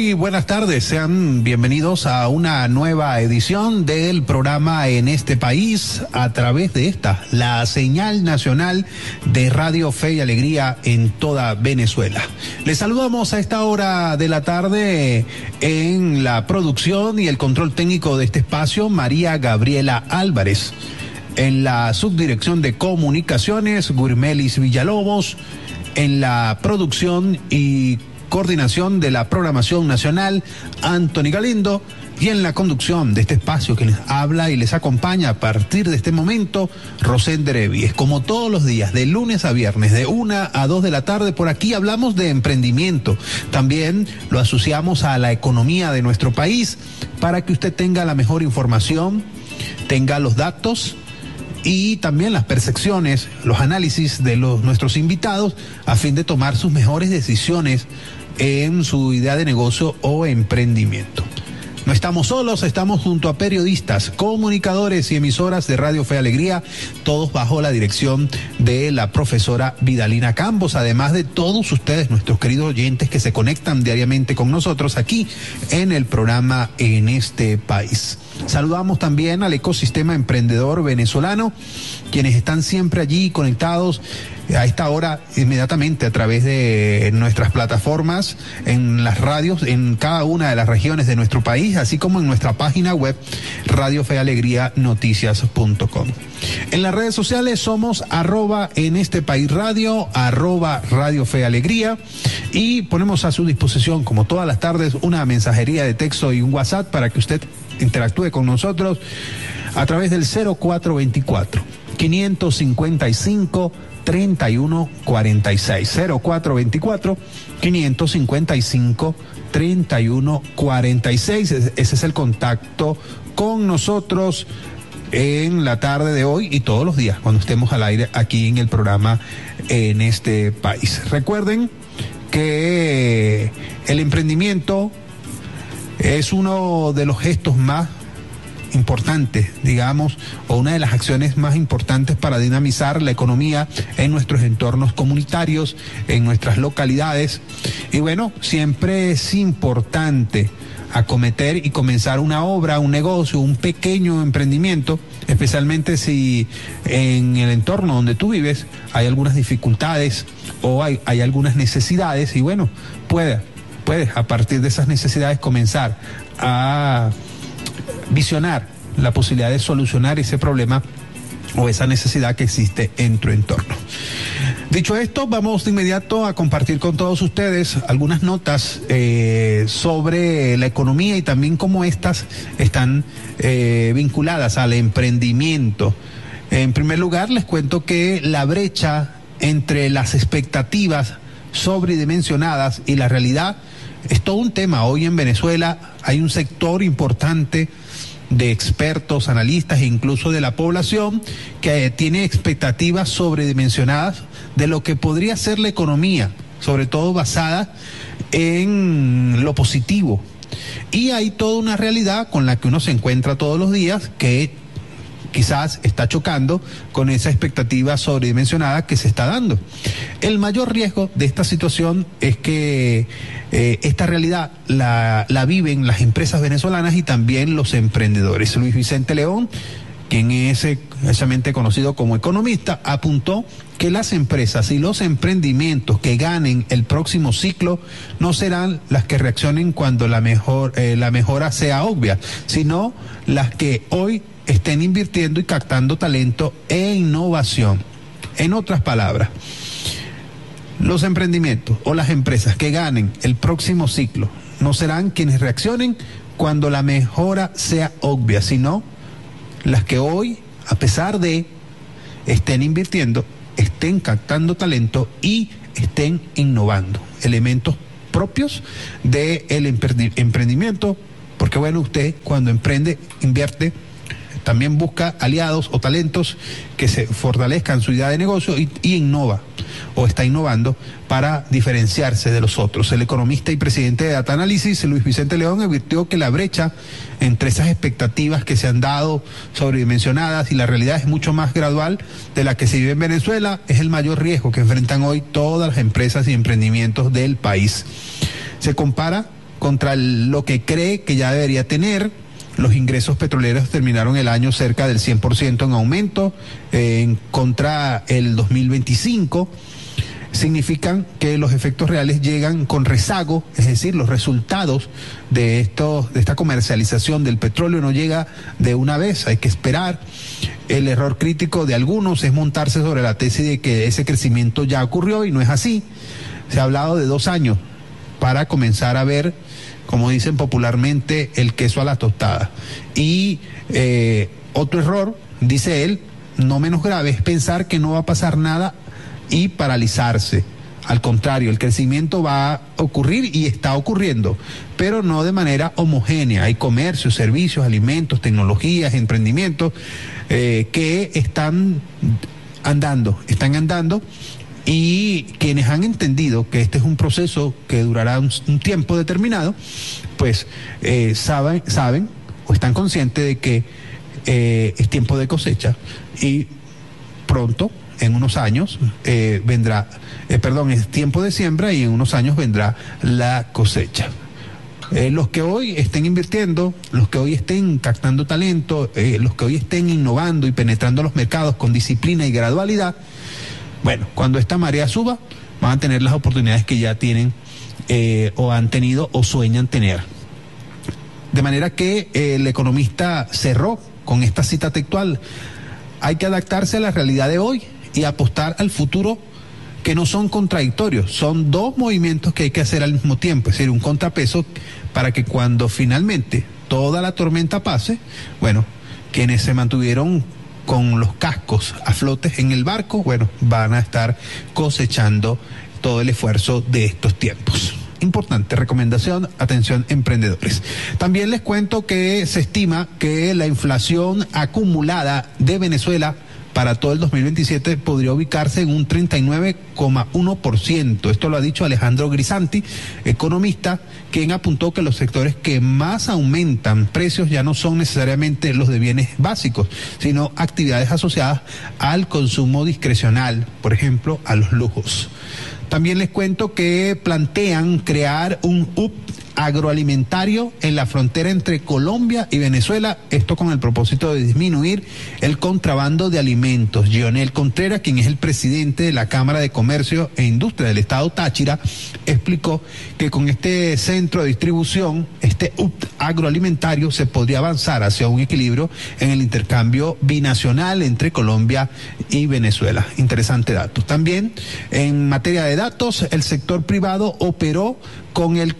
Muy buenas tardes, sean bienvenidos a una nueva edición del programa En este País a través de la señal nacional de Radio Fe y Alegría en toda Venezuela. Les saludamos a esta hora de la tarde en la producción y el control técnico de este espacio, María Gabriela Álvarez. En la subdirección de comunicaciones, Gurmelis Villalobos. En la producción y coordinación de la programación nacional, Anthony Galindo, y en la conducción de este espacio que les habla y les acompaña a partir de este momento, Rosén Evies. Como todos los días, de lunes a viernes, de 1 a 2 de la tarde, por aquí hablamos de emprendimiento. También lo asociamos a la economía de nuestro país para que usted tenga la mejor información, tenga los datos y también las percepciones, los análisis de nuestros invitados a fin de tomar sus mejores decisiones en su idea de negocio o emprendimiento. No estamos solos, estamos junto a periodistas, comunicadores y emisoras de Radio Fe y Alegría, todos bajo la dirección de la profesora Vidalina Campos, además de todos ustedes, nuestros queridos oyentes que se conectan diariamente con nosotros aquí en el programa En este País. Saludamos también al ecosistema emprendedor venezolano, quienes están siempre allí conectados a esta hora inmediatamente a través de nuestras plataformas, en las radios, en cada una de las regiones de nuestro país, así como en nuestra página web radiofealegrianoticias.com. En las redes sociales somos @en este país radio, @Radio Fe Alegría, y ponemos a su disposición, como todas las tardes, una mensajería de texto y un WhatsApp para que usted interactúe con nosotros a través del 0424 555 3146, 0424 555 3146. Ese es el contacto con nosotros en la tarde de hoy y todos los días cuando estemos al aire aquí en el programa En este País. Recuerden que el emprendimiento es uno de los gestos más importantes, digamos, o una de las acciones más importantes para dinamizar la economía en nuestros entornos comunitarios, en nuestras localidades. Y bueno, siempre es importante acometer y comenzar una obra, un negocio, un pequeño emprendimiento, especialmente si en el entorno donde tú vives hay algunas dificultades o hay algunas necesidades, y bueno, puedes a partir de esas necesidades comenzar a visionar la posibilidad de solucionar ese problema o esa necesidad que existe en tu entorno. Dicho esto, vamos de inmediato a compartir con todos ustedes algunas notas sobre la economía y también cómo estas están vinculadas al emprendimiento. En primer lugar, les cuento que la brecha entre las expectativas sobredimensionadas y la realidad es todo un tema. Hoy en Venezuela hay un sector importante de expertos, analistas e incluso de la población que tiene expectativas sobredimensionadas de lo que podría ser la economía, sobre todo basada en lo positivo. Y hay toda una realidad con la que uno se encuentra todos los días que quizás está chocando con esa expectativa sobredimensionada que se está dando. El mayor riesgo de esta situación es que esta realidad la viven las empresas venezolanas y también los emprendedores. Luis Vicente León, quien es precisamente conocido como economista, apuntó que las empresas y los emprendimientos que ganen el próximo ciclo no serán las que reaccionen cuando la mejora sea obvia, sino las que hoy estén invirtiendo y captando talento e innovación. En otras palabras, los emprendimientos o las empresas que ganen el próximo ciclo no serán quienes reaccionen cuando la mejora sea obvia, sino las que hoy, a pesar de estén invirtiendo, estén captando talento y estén innovando. Elementos propios del emprendimiento, porque bueno, usted cuando emprende, invierte, también busca aliados o talentos que se fortalezcan su idea de negocio y innova o está innovando para diferenciarse de los otros. El economista y presidente de Data Analysis, Luis Vicente León, advirtió que la brecha entre esas expectativas que se han dado sobredimensionadas y la realidad es mucho más gradual de la que se vive en Venezuela. Es el mayor riesgo que enfrentan hoy todas las empresas y emprendimientos del país. Se compara contra lo que cree que ya debería tener. Los ingresos petroleros terminaron el año cerca del 100% en aumento contra el 2025. Significan que los efectos reales llegan con rezago, es decir, los resultados de esta comercialización del petróleo no llega de una vez, hay que esperar. El error crítico de algunos es montarse sobre la tesis de que ese crecimiento ya ocurrió y no es así. Se ha hablado de 2 años para comenzar a ver, como dicen popularmente, el queso a la tostada. Y otro error, dice él, no menos grave, es pensar que no va a pasar nada y paralizarse. Al contrario, el crecimiento va a ocurrir y está ocurriendo, pero no de manera homogénea. Hay comercios, servicios, alimentos, tecnologías, emprendimientos que están andando, y quienes han entendido que este es un proceso que durará un tiempo determinado, pues saben o están conscientes de que es tiempo de cosecha y pronto, en unos años, es tiempo de siembra y en unos años vendrá la cosecha. Los que hoy estén invirtiendo, los que hoy estén captando talento, los que hoy estén innovando y penetrando los mercados con disciplina y gradualidad, bueno, cuando esta marea suba, van a tener las oportunidades que ya tienen o han tenido o sueñan tener. De manera que el economista cerró con esta cita textual: hay que adaptarse a la realidad de hoy y apostar al futuro, que no son contradictorios, son dos movimientos que hay que hacer al mismo tiempo, es decir, un contrapeso para que cuando finalmente toda la tormenta pase, bueno, quienes se mantuvieron con los cascos a flote en el barco, bueno, van a estar cosechando todo el esfuerzo de estos tiempos. Importante recomendación, atención emprendedores. También les cuento que se estima que la inflación acumulada de Venezuela para todo el 2027 podría ubicarse en un 39,1%. Esto lo ha dicho Alejandro Grisanti, economista, quien apuntó que los sectores que más aumentan precios ya no son necesariamente los de bienes básicos, sino actividades asociadas al consumo discrecional, por ejemplo, a los lujos. También les cuento que plantean crear un hub agroalimentario en la frontera entre Colombia y Venezuela, esto con el propósito de disminuir el contrabando de alimentos. Gionel Contreras, quien es el presidente de la Cámara de Comercio e Industria del Estado Táchira, explicó que con este centro de distribución, este hub agroalimentario, se podría avanzar hacia un equilibrio en el intercambio binacional entre Colombia y Venezuela. Interesante dato. También, en materia de datos, el sector privado operó con el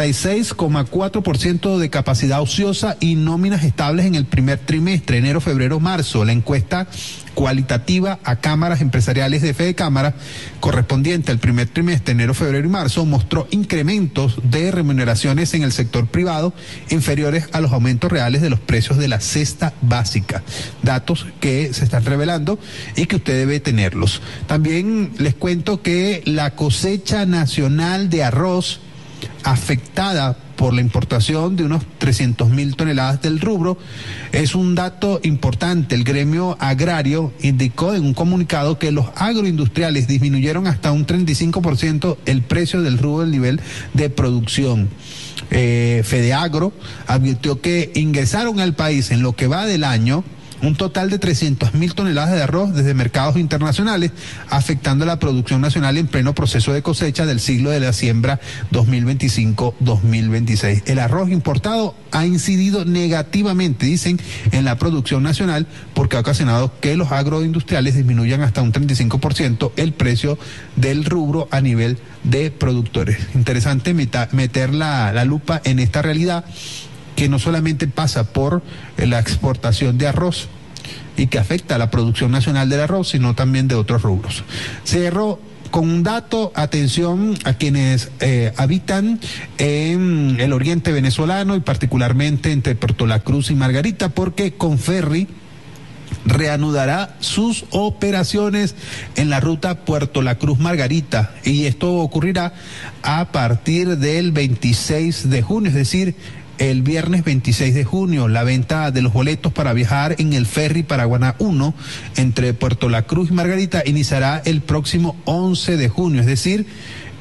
46,4% de capacidad ociosa y nóminas estables en el primer trimestre, enero, febrero, marzo. La encuesta cualitativa a cámaras empresariales de Fedecámara, correspondiente al primer trimestre, enero, febrero y marzo, mostró incrementos de remuneraciones en el sector privado inferiores a los aumentos reales de los precios de la cesta básica. Datos que se están revelando y que usted debe tenerlos. También les cuento que la cosecha nacional de arroz, afectada por la importación de unos 300.000 toneladas del rubro, es un dato importante. El gremio agrario indicó en un comunicado que los agroindustriales disminuyeron hasta un 35% el precio del rubro del nivel de producción. Fedeagro advirtió que ingresaron al país en lo que va del año un total de 300.000 toneladas de arroz desde mercados internacionales, afectando la producción nacional en pleno proceso de cosecha del ciclo de la siembra 2025-2026. El arroz importado ha incidido negativamente, dicen, en la producción nacional, porque ha ocasionado que los agroindustriales disminuyan hasta un 35% el precio del rubro a nivel de productores. Interesante meter la lupa en esta realidad, que no solamente pasa por la exportación de arroz y que afecta a la producción nacional del arroz, sino también de otros rubros. Cierro con un dato, atención a quienes habitan en el oriente venezolano y particularmente entre Puerto La Cruz y Margarita, porque Conferri reanudará sus operaciones en la ruta Puerto La Cruz-Margarita, y esto ocurrirá a partir del 26 de junio, es decir, el viernes 26 de junio. La venta de los boletos para viajar en el ferry Paraguaná 1 entre Puerto La Cruz y Margarita iniciará el próximo 11 de junio, es decir,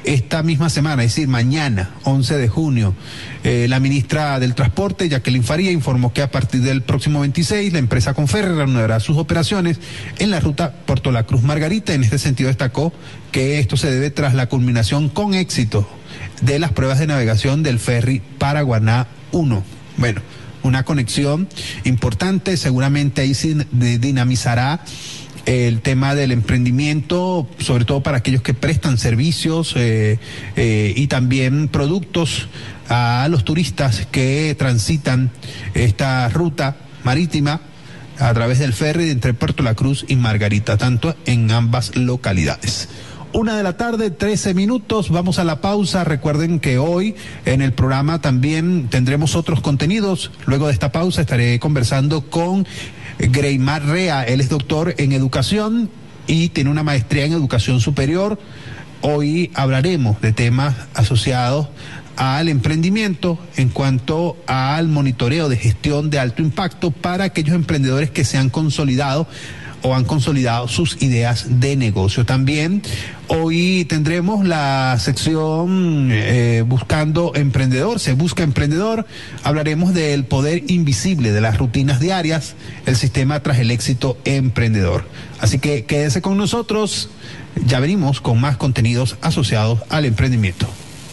esta misma semana, es decir, mañana, 11 de junio, la ministra del Transporte, Jacqueline Faría, informó que a partir del próximo 26 la empresa Conferre reanudará sus operaciones en la ruta Puerto La Cruz Margarita. En este sentido destacó que esto se debe tras la culminación con éxito de las pruebas de navegación del ferry Paraguaná 1. Bueno, una conexión importante, seguramente ahí se dinamizará el tema del emprendimiento, sobre todo para aquellos que prestan servicios y también productos a los turistas que transitan esta ruta marítima a través del ferry entre Puerto La Cruz y Margarita, tanto en ambas localidades. 1:13 p.m, vamos a la pausa. Recuerden que hoy en el programa también tendremos otros contenidos. Luego de esta pausa estaré conversando con Greymar Rea. Él es doctor en educación y tiene una maestría en educación superior. Hoy hablaremos de temas asociados al emprendimiento en cuanto al monitoreo de gestión de alto impacto para aquellos emprendedores que se han consolidado o han consolidado sus ideas de negocio. También hoy tendremos la sección Buscando Emprendedor, se busca emprendedor. Hablaremos del poder invisible de las rutinas diarias, el sistema tras el éxito emprendedor. Así que quédese con nosotros, ya venimos con más contenidos asociados al emprendimiento.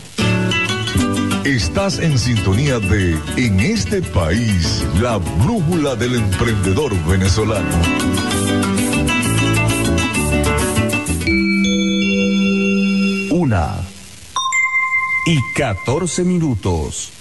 Estás en sintonía de En este país, la brújula del emprendedor venezolano. 1:14.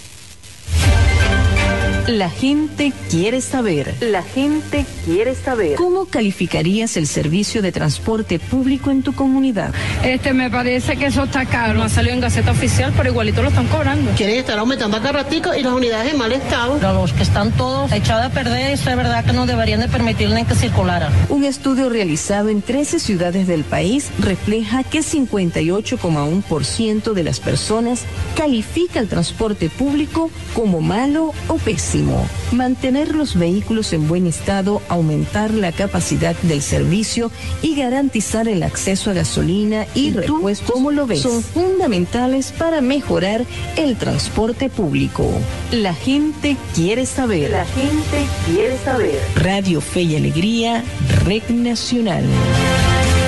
La gente quiere saber. La gente quiere saber. ¿Cómo calificarías el servicio de transporte público en tu comunidad? Me parece que eso está caro. No ha salido en Gaceta Oficial, pero igualito lo están cobrando. Quieren estar aumentando a cada ratico y las unidades en mal estado. Pero los que están todos echados a perder, eso es verdad que no deberían de permitirle que circulara. Un estudio realizado en 13 ciudades del país refleja que 58,1% de las personas califica el transporte público como malo o pésimo. Mantener los vehículos en buen estado, aumentar la capacidad del servicio y garantizar el acceso a gasolina y repuestos, ¿cómo lo ves?, son fundamentales para mejorar el transporte público. La gente quiere saber. La gente quiere saber. Radio Fe y Alegría, Red Nacional.